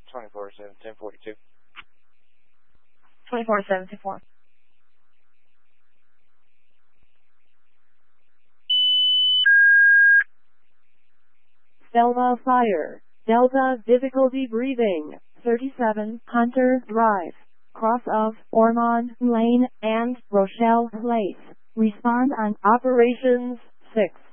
24-7, 1042. 24-7-4. Selma Fire, Delta difficulty breathing, 37, Hunter Drive, cross of Ormond Lane and Rochelle Place. Respond on Operations 6.